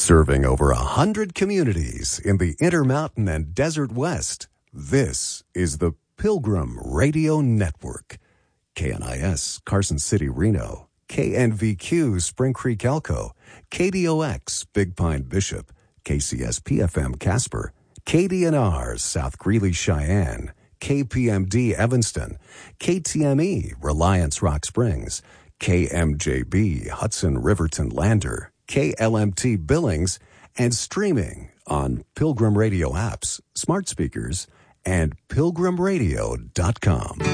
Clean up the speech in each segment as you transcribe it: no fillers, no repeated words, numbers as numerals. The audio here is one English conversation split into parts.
Serving over 100 communities in the Intermountain and Desert West, this is the Pilgrim Radio Network. KNIS, Carson City, Reno. KNVQ, Spring Creek, Elko. KDOX, Big Pine, Bishop. KCSP-FM, Casper. KDNR, South Greeley, Cheyenne. KPMD, Evanston. KTME, Reliance, Rock Springs. KMJB, Hudson, Riverton, Lander. KLMT Billings, and streaming on Pilgrim Radio apps, smart speakers, and pilgrimradio.com.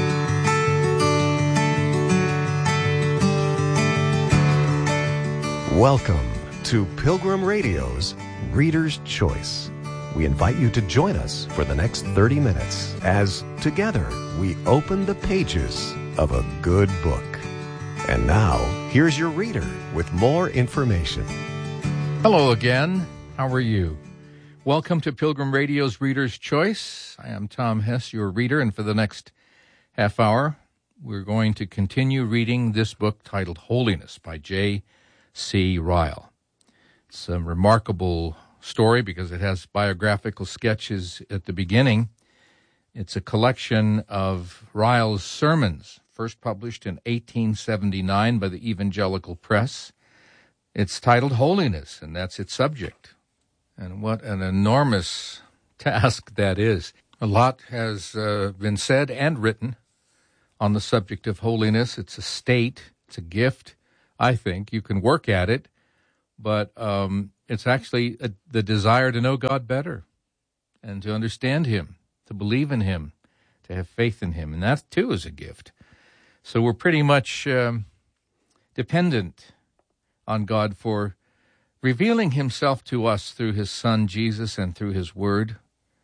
Welcome to Pilgrim Radio's Reader's Choice. We invite you to join us for the next 30 minutes as together we open the pages of a good book. And now, here's your reader with more information. Hello again. How are you? Welcome to Pilgrim Radio's Reader's Choice. I am Tom Hess, your reader, and for the next half hour, we're going to continue reading this book titled Holiness by J.C. Ryle. It's a remarkable story because it has biographical sketches at the beginning. It's a collection of Ryle's sermons, first published in 1879 by the Evangelical Press. It's titled Holiness, and that's its subject. And what an enormous task that is. A lot has been said and written on the subject of holiness. It's a state, it's a gift, I think. You can work at it, but it's actually the desire to know God better and to understand Him, to believe in Him, to have faith in Him. And that, too, is a gift. So we're pretty much dependent on God for revealing Himself to us through His Son, Jesus, and through His Word.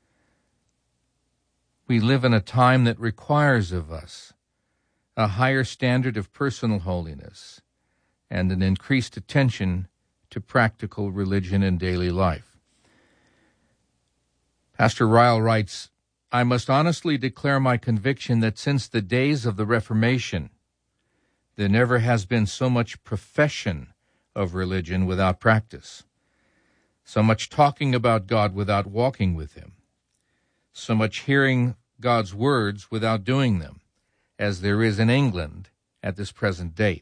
We live in a time that requires of us a higher standard of personal holiness and an increased attention to practical religion and daily life. Pastor Ryle writes, I must honestly declare my conviction that since the days of the Reformation, there never has been so much profession of religion without practice, so much talking about God without walking with Him, so much hearing God's words without doing them, as there is in England at this present date.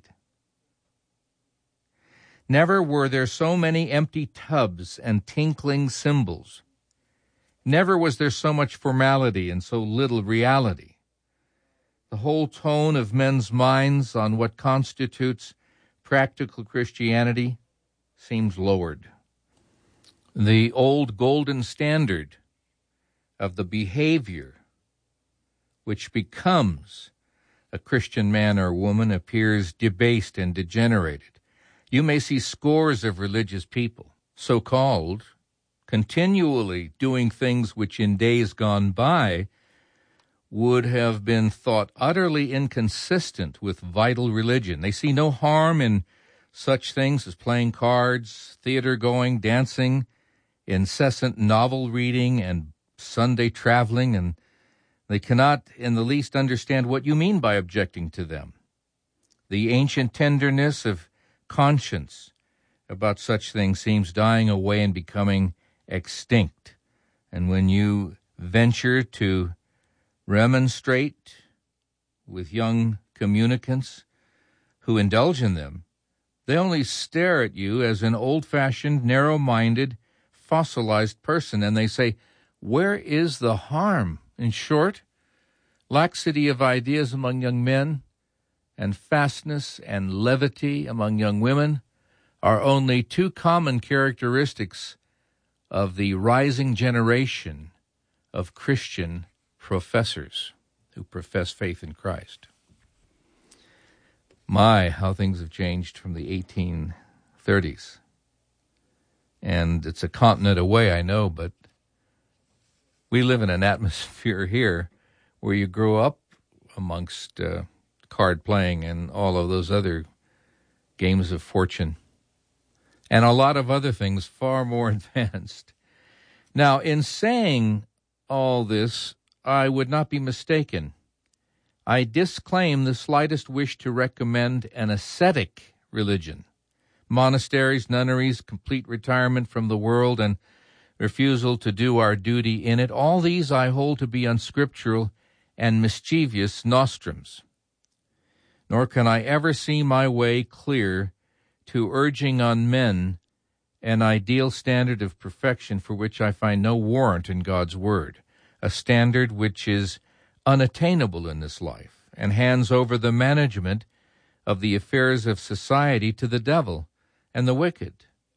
Never were there so many empty tubs and tinkling cymbals. Never was there so much formality and so little reality. The whole tone of men's minds on what constitutes practical Christianity seems lowered. The old golden standard of the behavior which becomes a Christian man or woman appears debased and degenerated. You may see scores of religious people, so-called, continually doing things which in days gone by would have been thought utterly inconsistent with vital religion. They see no harm in such things as playing cards, theater-going, dancing, incessant novel reading, and Sunday traveling, and they cannot in the least understand what you mean by objecting to them. The ancient tenderness of conscience about such things seems dying away and becoming extinct. And when you venture to remonstrate with young communicants who indulge in them, they only stare at you as an old-fashioned, narrow-minded, fossilized person, and they say, where is the harm? In short, laxity of ideas among young men and fastness and levity among young women are only two common characteristics of the rising generation of Christian professors who profess faith in Christ. My, how things have changed from the 1830s. And it's a continent away, I know, but we live in an atmosphere here where you grow up amongst card playing and all of those other games of fortune and a lot of other things far more advanced. Now, in saying all this, I would not be mistaken. I disclaim the slightest wish to recommend an ascetic religion, monasteries, nunneries, complete retirement from the world, and refusal to do our duty in it, all these I hold to be unscriptural and mischievous nostrums. Nor can I ever see my way clear to urging on men an ideal standard of perfection for which I find no warrant in God's Word, a standard which is unattainable in this life and hands over the management of the affairs of society to the devil and the wicked.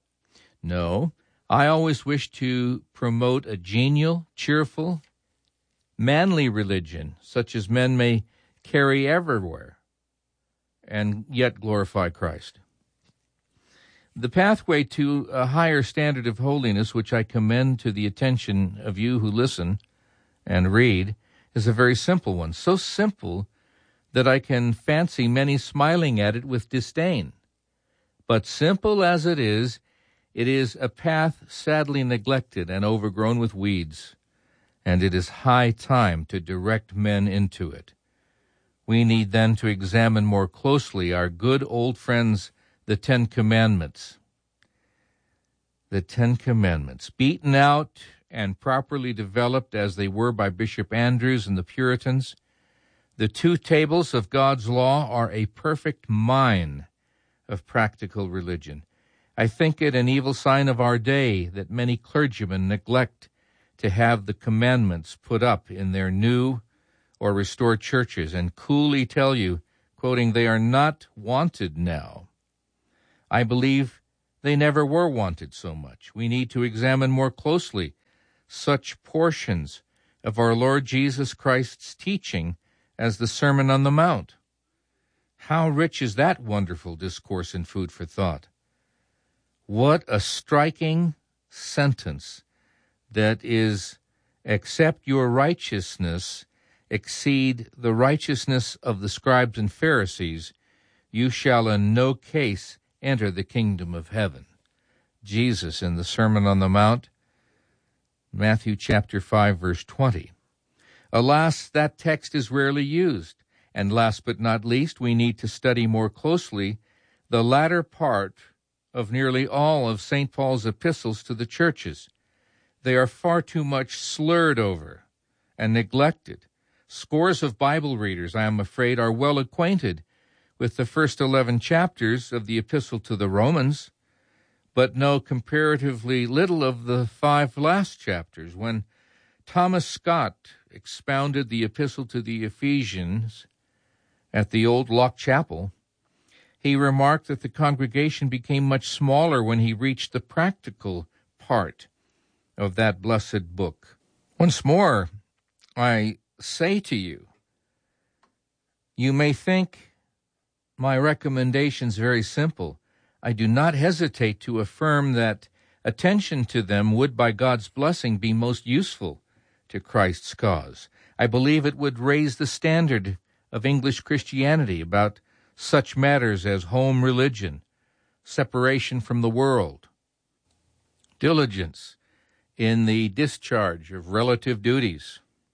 No, I always wish to promote a genial, cheerful, manly religion, such as men may carry everywhere and yet glorify Christ. The pathway to a higher standard of holiness, which I commend to the attention of you who listen and read, is a very simple one, so simple that I can fancy many smiling at it with disdain. But simple as it is a path sadly neglected and overgrown with weeds, and it is high time to direct men into it. We need then to examine more closely our good old friends, the Ten Commandments. The Ten Commandments, beaten out and properly developed as they were by Bishop Andrews and the Puritans, the two tables of God's law are a perfect mine of practical religion. I think it an evil sign of our day that many clergymen neglect to have the commandments put up in their new or restored churches and coolly tell you, quoting, they are not wanted now. I believe they never were wanted so much. We need to examine more closely such portions of our Lord Jesus Christ's teaching as the Sermon on the Mount. How rich is that wonderful discourse and food for thought? What a striking sentence that is, except your righteousness exceed the righteousness of the scribes and Pharisees, you shall in no case enter the kingdom of heaven. Jesus in the Sermon on the Mount, Matthew chapter 5, verse 20. Alas, that text is rarely used. And last but not least, we need to study more closely the latter part of nearly all of St. Paul's epistles to the churches. They are far too much slurred over and neglected. Scores of Bible readers, I am afraid, are well acquainted with the first 11 chapters of the epistle to the Romans, but know comparatively little of the 5 last chapters. When Thomas Scott expounded the epistle to the Ephesians at the old Lock Chapel, he remarked that the congregation became much smaller when he reached the practical part of that blessed book. Once more, I say to you, you may think my recommendations very simple. I do not hesitate to affirm that attention to them would, by God's blessing, be most useful to Christ's cause. I believe it would raise the standard of English Christianity about such matters as home religion, separation from the world, diligence in the discharge of relative duties,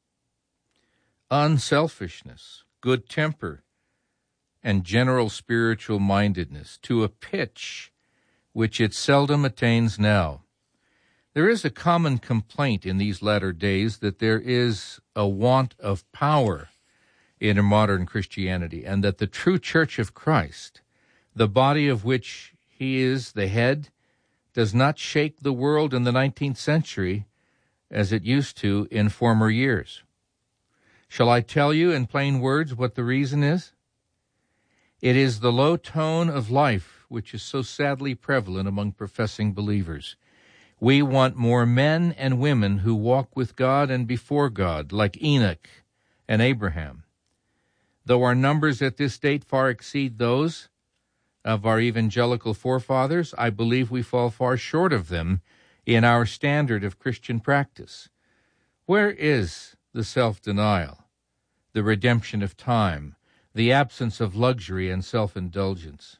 unselfishness, good temper, and general spiritual mindedness to a pitch which it seldom attains now. There is a common complaint in these latter days that there is a want of power in modern Christianity, and that the true Church of Christ, the body of which he is the head, does not shake the world in the 19th century as it used to in former years. Shall I tell you in plain words what the reason is? It is the low tone of life which is so sadly prevalent among professing believers. We want more men and women who walk with God and before God, like Enoch and Abraham. Though our numbers at this date far exceed those of our evangelical forefathers, I believe we fall far short of them in our standard of Christian practice. Where is the self-denial, the redemption of time, the absence of luxury and self-indulgence,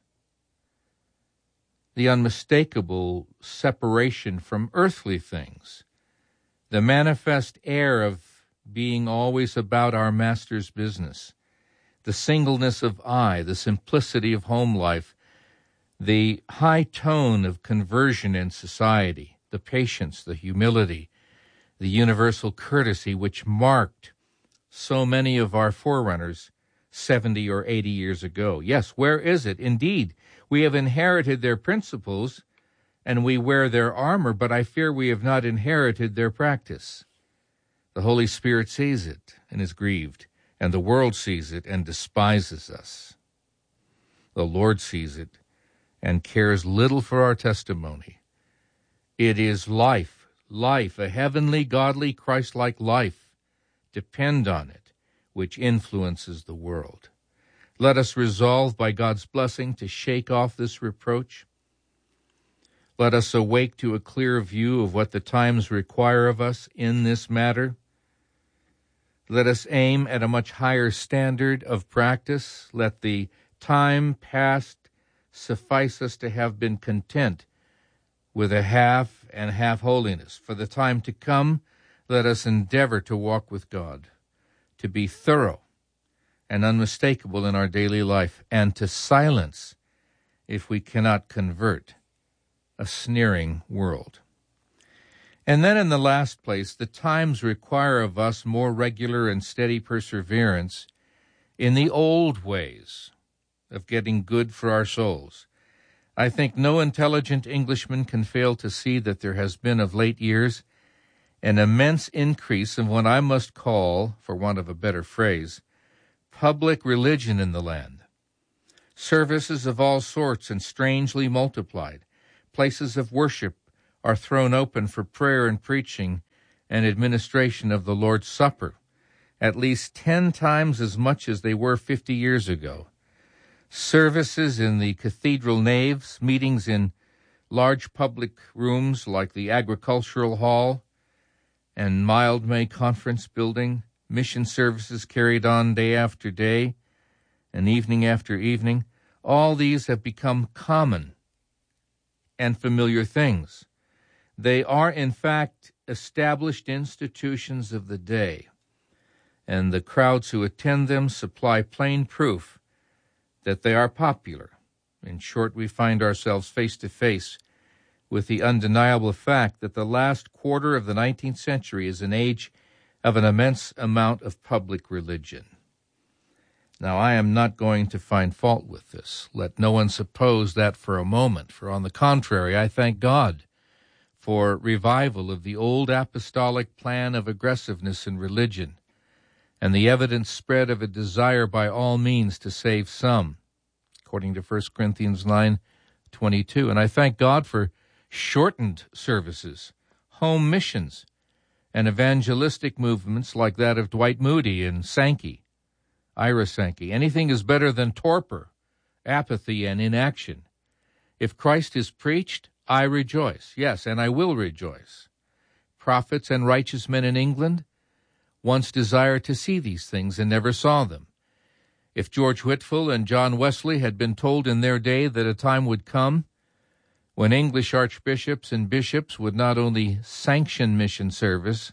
the unmistakable separation from earthly things, the manifest air of being always about our Master's business, the singleness of eye, the simplicity of home life, The high tone of conversion in society, the patience, the humility, the universal courtesy which marked so many of our forerunners 70 or 80 years ago. Yes, where is it? Indeed, we have inherited their principles and we wear their armor, but I fear we have not inherited their practice. The Holy Spirit sees it and is grieved, and the world sees it and despises us. The Lord sees it and cares little for our testimony. It is life, a heavenly, godly, Christ-like life. Depend on it, which influences the world. Let us resolve by God's blessing to shake off this reproach. Let us awake to a clear view of what the times require of us in this matter. Let us aim at a much higher standard of practice. Let the time past suffice us to have been content with a half and half holiness. For the time to come, let us endeavor to walk with God, to be thorough and unmistakable in our daily life, and to silence, if we cannot convert, a sneering world. And then in the last place, the times require of us more regular and steady perseverance in the old ways of getting good for our souls. I think no intelligent Englishman can fail to see that there has been of late years an immense increase in what I must call, for want of a better phrase, public religion in the land. Services of all sorts and strangely multiplied. Places of worship are thrown open for prayer and preaching and administration of the Lord's Supper, at least 10 times as much as they were 50 years ago. Services in the cathedral naves, meetings in large public rooms like the Agricultural Hall and Mildmay Conference Building, mission services carried on day after day and evening after evening, all these have become common and familiar things. They are, in fact, established institutions of the day, and the crowds who attend them supply plain proof that they are popular. In short, we find ourselves face to face with the undeniable fact that the last quarter of the 19th century is an age of an immense amount of public religion. Now, I am not going to find fault with this. Let no one suppose that for a moment, for on the contrary, I thank God for revival of the old apostolic plan of aggressiveness in religion and the evident spread of a desire by all means to save some, according to 1 Corinthians 9:22. And I thank God for shortened services, home missions, and evangelistic movements like that of Dwight Moody and Sankey, Ira Sankey. Anything is better than torpor, apathy, and inaction. If Christ is preached, I rejoice. Yes, and I will rejoice. Prophets and righteous men in England once desired to see these things and never saw them. If George Whitefield and John Wesley had been told in their day that a time would come when English archbishops and bishops would not only sanction mission services,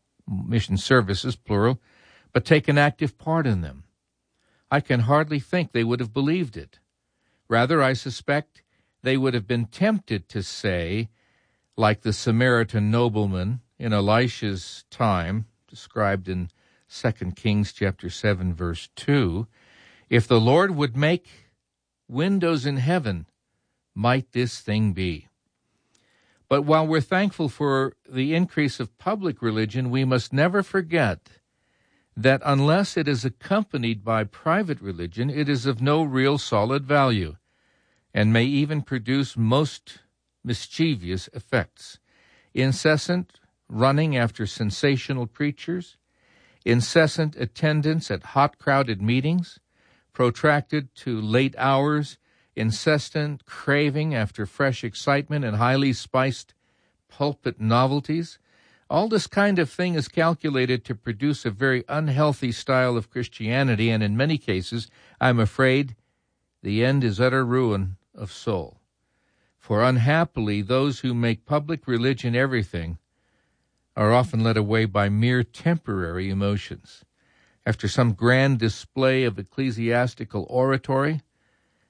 plural, but take an active part in them, I can hardly think they would have believed it. Rather, I suspect they would have been tempted to say, like the Samaritan nobleman in Elisha's time, described in 2 Kings chapter 7, verse 2, if the Lord would make windows in heaven, might this thing be? But while we're thankful for the increase of public religion, we must never forget that unless it is accompanied by private religion, it is of no real solid value, and may even produce most mischievous effects. Incessant running after sensational preachers, incessant attendance at hot crowded meetings, protracted to late hours, incessant craving after fresh excitement and highly spiced pulpit novelties, all this kind of thing is calculated to produce a very unhealthy style of Christianity, and in many cases, I'm afraid, the end is utter ruin of soul. For unhappily, those who make public religion everything are often led away by mere temporary emotions. After some grand display of ecclesiastical oratory,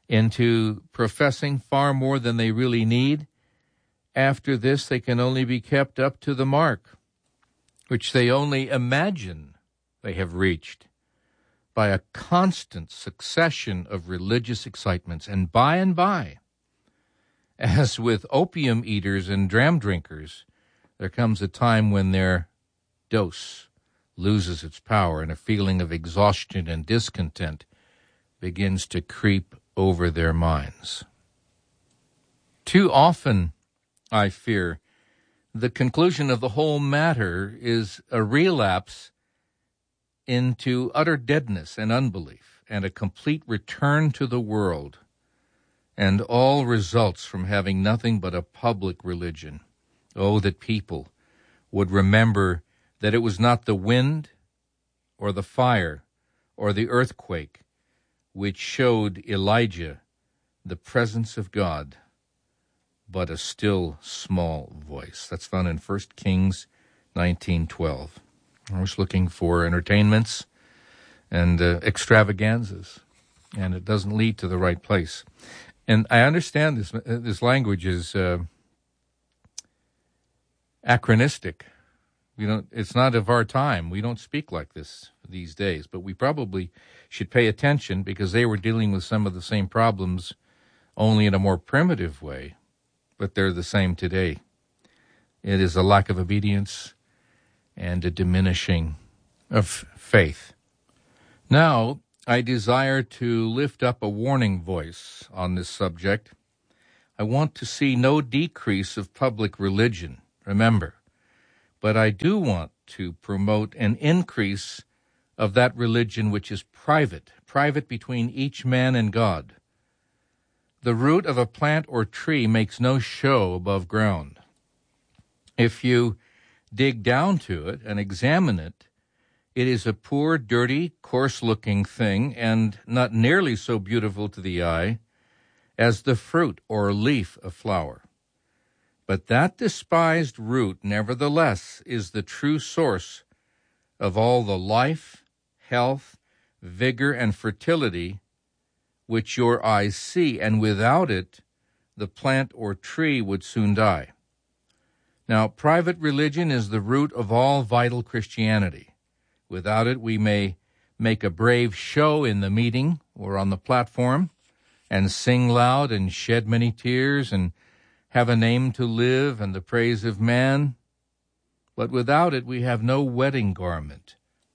into professing far more than they really need. After this, they can only be kept up to the mark, which they only imagine they have reached, by a constant succession of religious excitements. And by, as with opium eaters and dram drinkers, there comes a time when their dose loses its power and a feeling of exhaustion and discontent begins to creep over their minds. Too often, I fear, the conclusion of the whole matter is a relapse into utter deadness and unbelief and a complete return to the world, and all results from having nothing but a public religion. Oh, that people would remember that it was not the wind or the fire or the earthquake which showed Elijah the presence of God, but a still small voice. That's found in 1 Kings 19:12. I was looking for entertainments and extravaganzas, and it doesn't lead to the right place. And I understand this language is anachronistic. It's not of our time. We don't speak like this these days, but we probably should pay attention because they were dealing with some of the same problems, only in a more primitive way, but they're the same today. It is a lack of obedience and a diminishing of faith. Now, I desire to lift up a warning voice on this subject. I want to see no decrease of public religion, remember, but I do want to promote an increase of that religion which is private between each man and God. The root of a plant or tree makes no show above ground. If you dig down to it and examine it, it is a poor, dirty, coarse-looking thing, and not nearly so beautiful to the eye as the fruit or leaf of flower. But that despised root, nevertheless, is the true source of all the life, health, vigor, and fertility which your eyes see, and without it, the plant or tree would soon die. Now, private religion is the root of all vital Christianity. Without it, we may make a brave show in the meeting or on the platform, and sing loud and shed many tears and have a name to live and the praise of man. But without it, we have no wedding garment.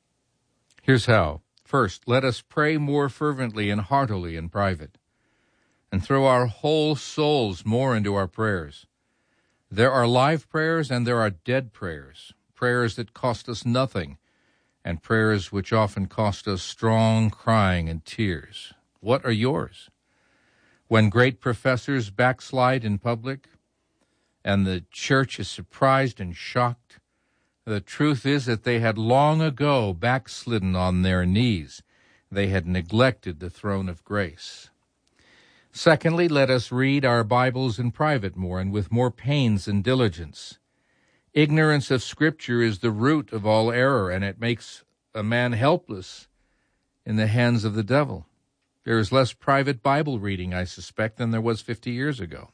Here's how. First, let us pray more fervently and heartily in private, and throw our whole souls more into our prayers. There are live prayers and there are dead prayers, prayers that cost us nothing, and prayers which often cost us strong crying and tears. What are yours? When great professors backslide in public, and the church is surprised and shocked, the truth is that they had long ago backslidden on their knees. They had neglected the throne of grace. Secondly, let us read our Bibles in private more and with more pains and diligence. Ignorance of Scripture is the root of all error, and it makes a man helpless in the hands of the devil. There is less private Bible reading, I suspect, than there was 50 years ago.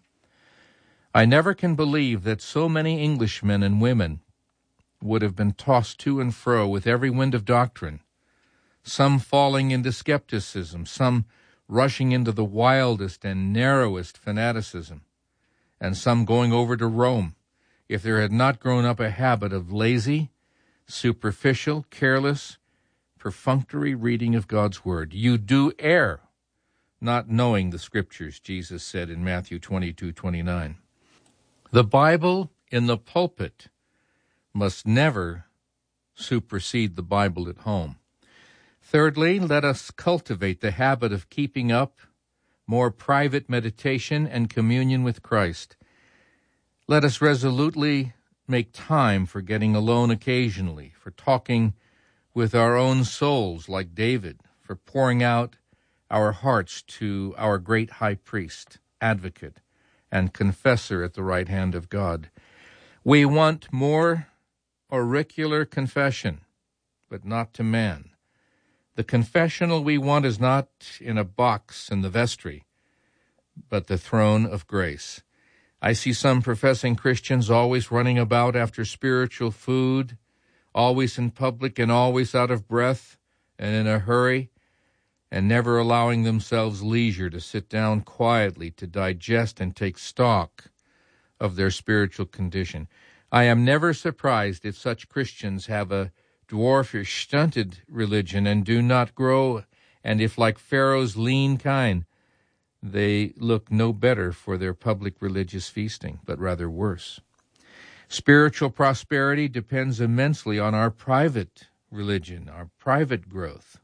I never can believe that so many Englishmen and women would have been tossed to and fro with every wind of doctrine, some falling into skepticism, some rushing into the wildest and narrowest fanaticism, and some going over to Rome, if there had not grown up a habit of lazy, superficial, careless, perfunctory reading of God's Word. You do err, not knowing the Scriptures, Jesus said in Matthew 22:29. The Bible in the pulpit must never supersede the Bible at home. Thirdly, let us cultivate the habit of keeping up more private meditation and communion with Christ. Let us resolutely make time for getting alone occasionally, for talking with our own souls like David, for pouring out our hearts to our great high priest, advocate, and confessor at the right hand of God. We want more auricular confession, but not to man. The confessional we want is not in a box in the vestry, but the throne of grace. I see some professing Christians always running about after spiritual food, always in public and always out of breath and in a hurry, and never allowing themselves leisure to sit down quietly to digest and take stock of their spiritual condition. I am never surprised if such Christians have a dwarfish, stunted religion and do not grow, and if, like Pharaoh's lean kine, they look no better for their public religious feasting, but rather worse. Spiritual prosperity depends immensely on our private religion, our private growth.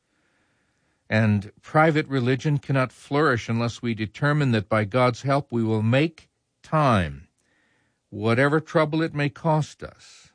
And private religion cannot flourish unless we determine that by God's help we will make time, whatever trouble it may cost us,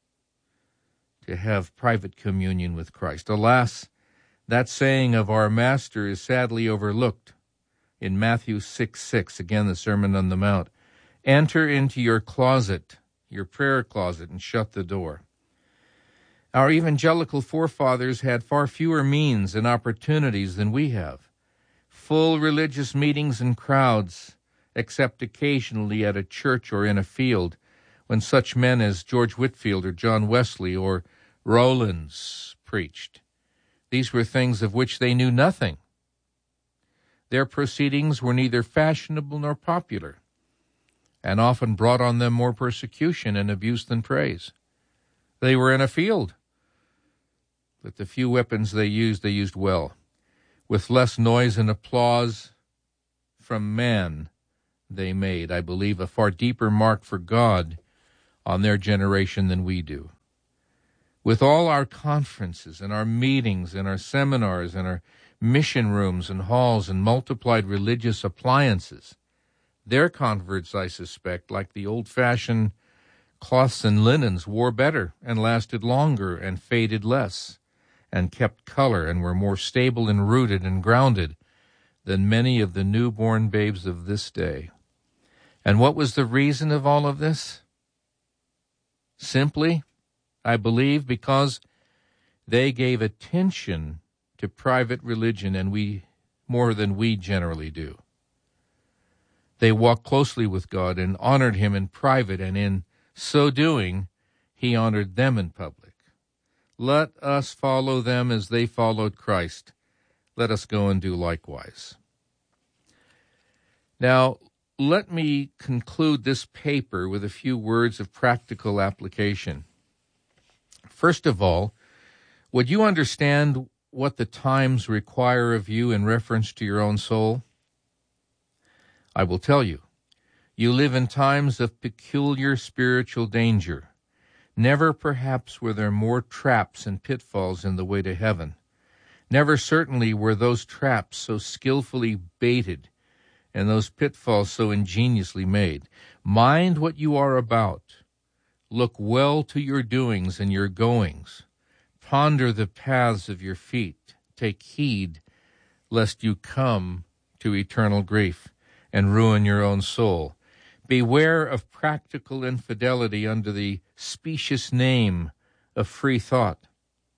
to have private communion with Christ. Alas, that saying of our Master is sadly overlooked in Matthew 6:6, again the Sermon on the Mount. Enter into your closet, your prayer closet, and shut the door. Our evangelical forefathers had far fewer means and opportunities than we have. Full religious meetings and crowds, except occasionally at a church or in a field, when such men as George Whitefield or John Wesley or Rowlands preached. These were things of which they knew nothing. Their proceedings were neither fashionable nor popular, and often brought on them more persecution and abuse than praise. They were in a field, but the few weapons they used well, with less noise and applause from man. They made, I believe, a far deeper mark for God on their generation than we do. With all our conferences and our meetings and our seminars and our mission rooms and halls and multiplied religious appliances, their converts, I suspect, like the old-fashioned cloths and linens, wore better and lasted longer and faded less and kept color and were more stable and rooted and grounded than many of the newborn babes of this day. And what was the reason of all of this? Simply, I believe, because they gave attention to private religion, and we more than we generally do. They walked closely with God and honored him in private, and in so doing, he honored them in public. Let us follow them as they followed Christ. Let us go and do likewise. Now, let me conclude this paper with a few words of practical application. First of all, would you understand what the times require of you in reference to your own soul? I will tell you. You live in times of peculiar spiritual danger. Never perhaps were there more traps and pitfalls in the way to heaven. Never certainly were those traps so skillfully baited and those pitfalls so ingeniously made. Mind what you are about. Look well to your doings and your goings. Ponder the paths of your feet. Take heed lest you come to eternal grief and ruin your own soul. Beware of practical infidelity under the specious name of free thought.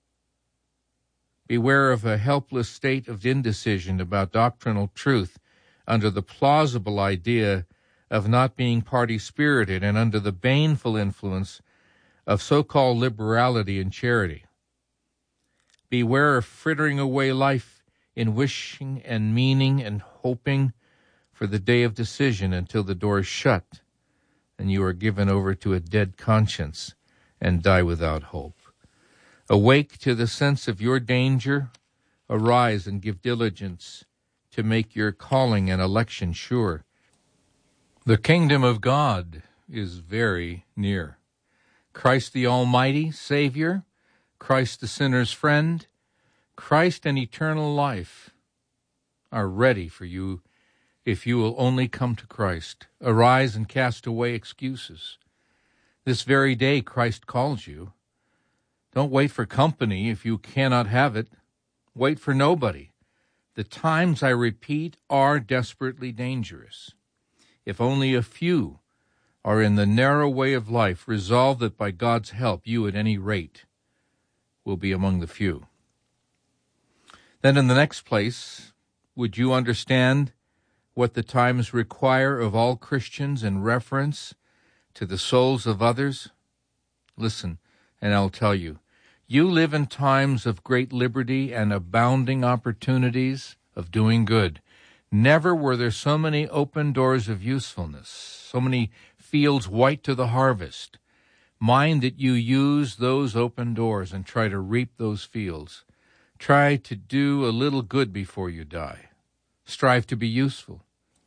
Beware of a helpless state of indecision about doctrinal truth under the plausible idea of not being party-spirited and under the baneful influence of so-called liberality and charity. Beware of frittering away life in wishing and meaning and hoping for the day of decision until the door is shut and you are given over to a dead conscience and die without hope. Awake to the sense of your danger. Arise and give diligence to make your calling and election sure. The kingdom of God is very near. Christ the Almighty Savior, Christ the sinner's friend, Christ and eternal life are ready for you if you will only come to Christ. Arise and cast away excuses. This very day Christ calls you. Don't wait for company if you cannot have it. Wait for nobody. The times, I repeat, are desperately dangerous. If only a few are in the narrow way of life, resolve that by God's help you at any rate will be among the few. Then in the next place, would you understand what the times require of all Christians in reference to the souls of others? Listen, and I'll tell you. You live in times of great liberty and abounding opportunities of doing good. Never were there so many open doors of usefulness, so many fields white to the harvest. Mind that you use those open doors and try to reap those fields. Try to do a little good before you die. Strive to be useful.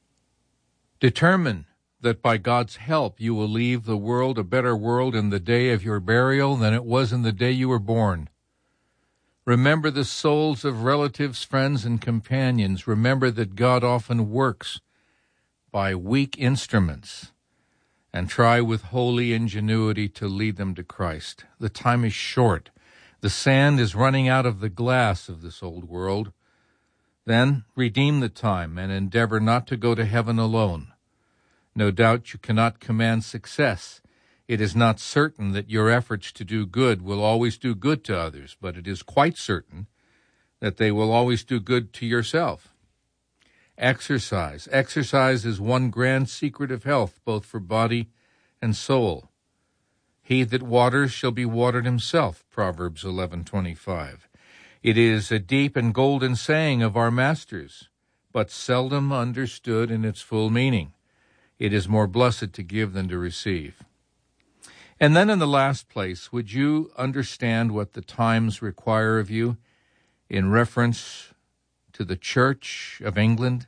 Determine that by God's help you will leave the world a better world in the day of your burial than it was in the day you were born. Remember the souls of relatives, friends, and companions. Remember that God often works by weak instruments, and try with holy ingenuity to lead them to Christ. The time is short. The sand is running out of the glass of this old world. Then redeem the time and endeavor not to go to heaven alone. No doubt you cannot command success. It is not certain that your efforts to do good will always do good to others, but it is quite certain that they will always do good to yourself. Exercise. Exercise is one grand secret of health, both for body and soul. He that waters shall be watered himself, Proverbs 11:25. It is a deep and golden saying of our masters, but seldom understood in its full meaning. It is more blessed to give than to receive. And then in the last place, would you understand what the times require of you in reference to the Church of England?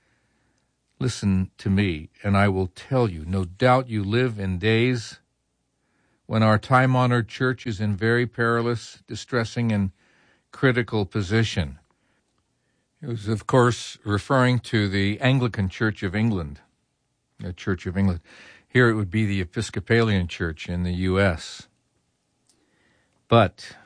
Listen to me, and I will tell you, no doubt you live in days when our time-honored church is in very perilous, distressing, and critical position. It was, of course, referring to the Anglican Church of England. The Church of England. Here it would be the Episcopalian Church in the U.S. But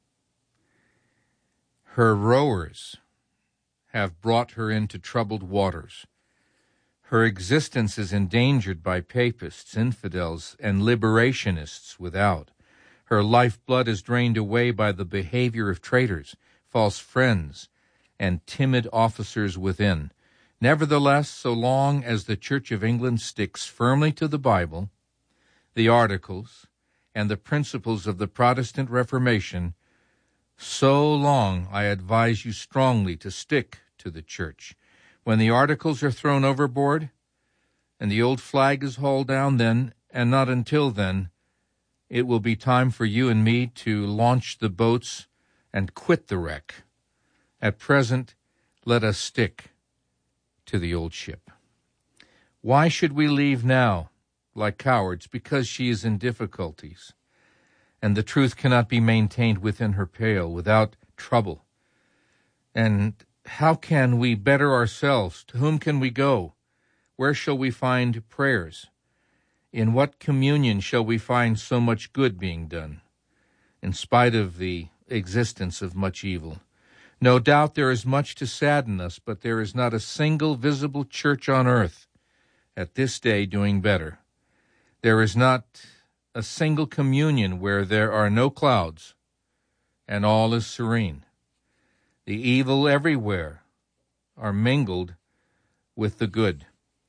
her rowers have brought her into troubled waters. Her existence is endangered by papists, infidels, and liberationists without. Her lifeblood is drained away by the behavior of traitors, false friends, and timid officers within. Nevertheless, so long as the Church of England sticks firmly to the Bible, the Articles, and the principles of the Protestant Reformation, so long I advise you strongly to stick to the Church. When the Articles are thrown overboard and the old flag is hauled down, then, and not until then, it will be time for you and me to launch the boats and quit the wreck. At present, let us stick to the old ship. Why should we leave now like cowards? Because she is in difficulties, and the truth cannot be maintained within her pale without trouble. And how can we better ourselves? To whom can we go? Where shall we find prayers? In what communion shall we find so much good being done, in spite of the existence of much evil? No doubt there is much to sadden us, but there is not a single visible church on earth at this day doing better. There is not a single communion where there are no clouds and all is serene. The evil everywhere are mingled with the good.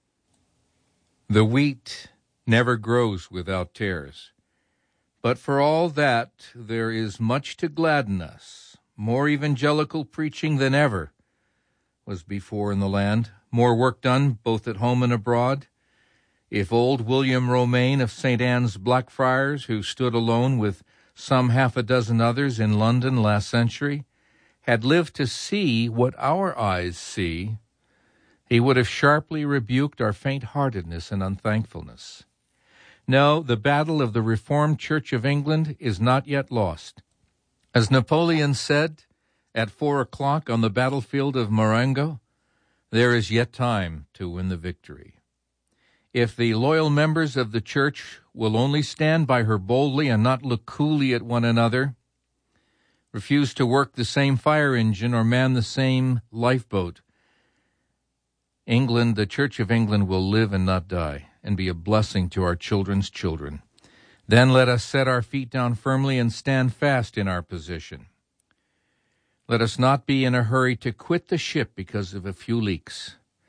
The wheat never grows without tares. But for all that, there is much to gladden us. More evangelical preaching than ever was before in the land. More work done, both at home and abroad. If old William Romaine of St. Anne's Blackfriars, who stood alone with some half a dozen others in London last century, had lived to see what our eyes see, he would have sharply rebuked our faint-heartedness and unthankfulness. No, the battle of the Reformed Church of England is not yet lost. As Napoleon said at 4 o'clock on the battlefield of Marengo, there is yet time to win the victory. If the loyal members of the church will only stand by her boldly and not look coolly at one another, refuse to work the same fire engine or man the same lifeboat, England, the Church of England, will live and not die and be a blessing to our children's children. Then let us set our feet down firmly and stand fast in our position. Let us not be in a hurry to quit the ship because of a few leaks.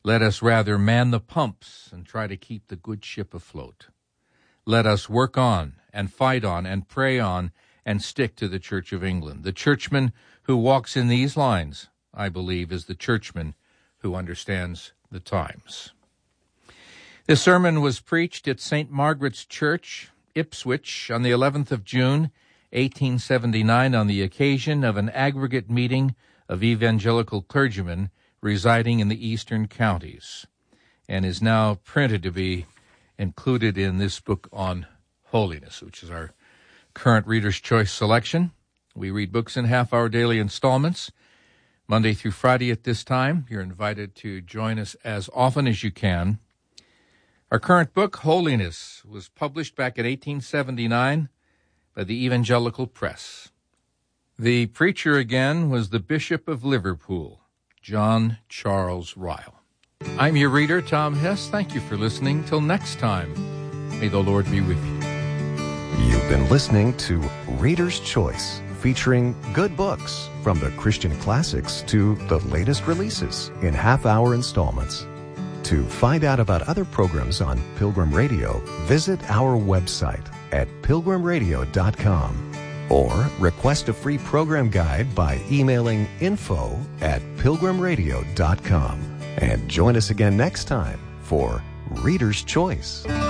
Let us rather man the pumps and try to keep the good ship afloat. Let us work on and fight on and pray on and stick to the Church of England. The churchman who walks in these lines, I believe, is the churchman who understands the times. This sermon was preached at St. Margaret's Church, Ipswich, on the 11th of June, 1879, on the occasion of an aggregate meeting of evangelical clergymen residing in the eastern counties, and is now printed to be included in this book on holiness, which is our current Reader's Choice selection. We read books in half-hour daily installments, Monday through Friday at this time. You're invited to join us as often as you can. Our current book, Holiness, was published back in 1879 by the Evangelical Press. The preacher again was the Bishop of Liverpool, John Charles Ryle. I'm your reader, Tom Hess. Thank you for listening. Till next time, may the Lord be with you. You've been listening to Reader's Choice, featuring good books from the Christian classics to the latest releases in half-hour installments. To find out about other programs on Pilgrim Radio, visit our website at pilgrimradio.com or request a free program guide by emailing info@pilgrimradio.com. And join us again next time for Reader's Choice.